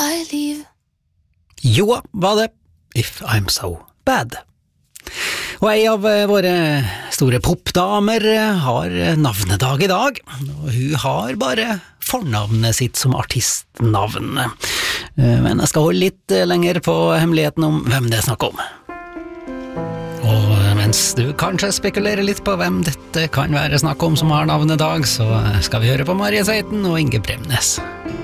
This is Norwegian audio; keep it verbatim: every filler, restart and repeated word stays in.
I leave? Jo, var det If I'm So Bad. Og ei av våre store popdamer har navnedag i dag, og hun har bare fornavnet sitt som artistnavn. Men jeg skal holde litt lenger på hemmeligheten om hvem det er snakk om. Og mens du kanskje spekulerer litt på hvem dette kan være snakk om som har navnedag, så skal vi høre på Marie Seiten og Inge Bremnes.